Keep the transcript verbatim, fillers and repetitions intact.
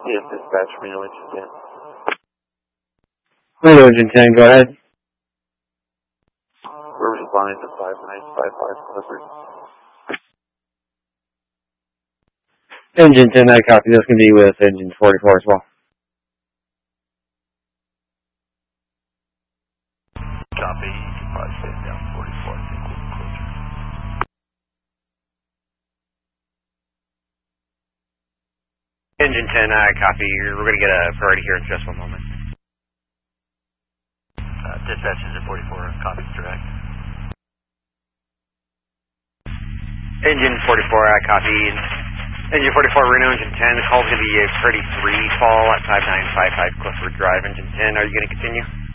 Yes, dispatch, Reno, engine ten. Reno, engine ten, go ahead. We're responding to five nine five five Clifford. Engine ten, I copy. This can be with engine forty-four as well. Copy. You can probably stay down forty-four. I think we'll be closer. Engine ten, I copy. We're going to get a priority here in just one moment. Uh, dispatch is at forty-four. Copy direct. Engine forty-four, I copy. Engine forty-four, Reno, engine ten. The call's going to be a thirty-three fall at five nine five five Clifford Drive. Engine ten, are you going to continue?